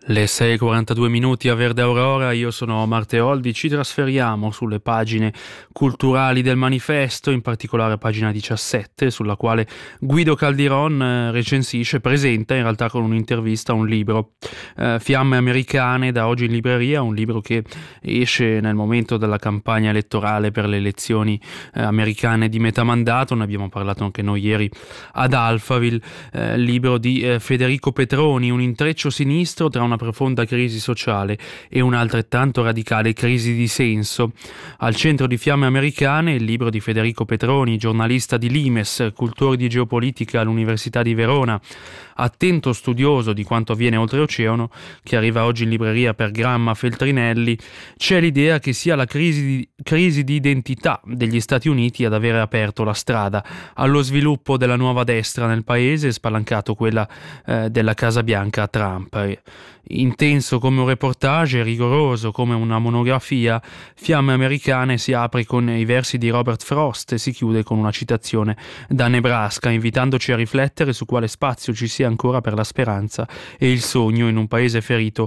Le 6:42 minuti a Verde Aurora, io sono Marteoldi, ci trasferiamo sulle pagine culturali del manifesto, in particolare pagina 17, sulla quale Guido Caldiron presenta in realtà con un'intervista un libro, Fiamme Americane, da oggi in libreria, un libro che esce nel momento della campagna elettorale per le elezioni americane di metà mandato. Ne abbiamo parlato anche noi ieri ad Alphaville, libro di Federico Petroni, un intreccio sinistro tra una profonda crisi sociale e un'altrettanto radicale crisi di senso. Al centro di Fiamme Americane, il libro di Federico Petroni, giornalista di Limes, cultore di geopolitica all'Università di Verona, attento studioso di quanto avviene oltreoceano, che arriva oggi in libreria per Gramma Feltrinelli. C'è l'idea che sia la crisi di identità degli Stati Uniti ad avere aperto la strada allo sviluppo della nuova destra nel paese e spalancato quella della Casa Bianca a Trump. Intenso come un reportage, rigoroso come una monografia, Fiamme Americane si apre con i versi di Robert Frost e si chiude con una citazione da Nebraska, invitandoci a riflettere su quale spazio ci sia ancora per la speranza e il sogno in un paese ferito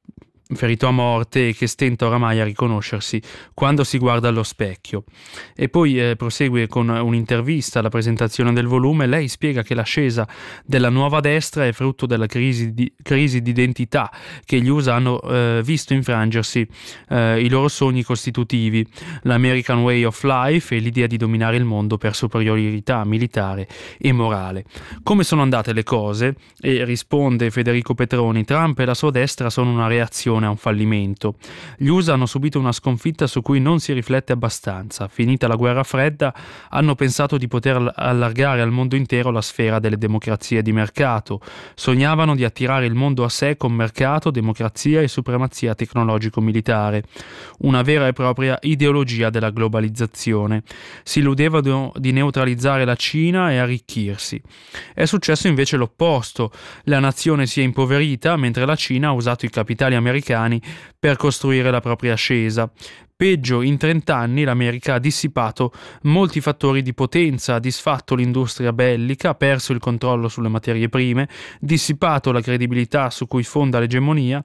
a morte e che stenta oramai a riconoscersi quando si guarda allo specchio. E poi prosegue con un'intervista alla presentazione del volume. Lei spiega che l'ascesa della nuova destra è frutto della crisi di identità che gli USA hanno visto infrangersi i loro sogni costitutivi, l'American Way of Life e l'idea di dominare il mondo per superiorità militare e morale. Come sono andate le cose? E risponde Federico Petroni: Trump e la sua destra sono una reazione a un fallimento. Gli USA hanno subito una sconfitta su cui non si riflette abbastanza. Finita la guerra fredda, hanno pensato di poter allargare al mondo intero la sfera delle democrazie di mercato. Sognavano di attirare il mondo a sé con mercato, democrazia e supremazia tecnologico-militare. Una vera e propria ideologia della globalizzazione. Si illudevano di neutralizzare la Cina e arricchirsi. È successo invece l'opposto. La nazione si è impoverita mentre la Cina ha usato i capitali americani per costruire la propria ascesa. Peggio, in 30 anni l'America ha dissipato molti fattori di potenza, ha disfatto l'industria bellica, ha perso il controllo sulle materie prime, dissipato la credibilità su cui fonda l'egemonia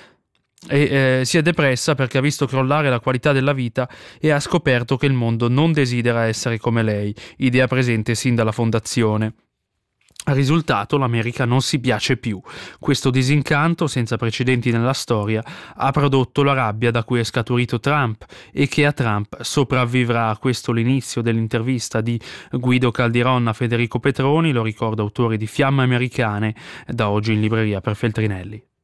e si è depressa perché ha visto crollare la qualità della vita e ha scoperto che il mondo non desidera essere come lei, idea presente sin dalla fondazione. Risultato, l'America non si piace più. Questo disincanto, senza precedenti nella storia, ha prodotto la rabbia da cui è scaturito Trump e che a Trump sopravvivrà. Questo l'inizio dell'intervista di Guido Caldiron a Federico Petroni, lo ricordo, autore di Fiamme Americane, da oggi in libreria per Feltrinelli.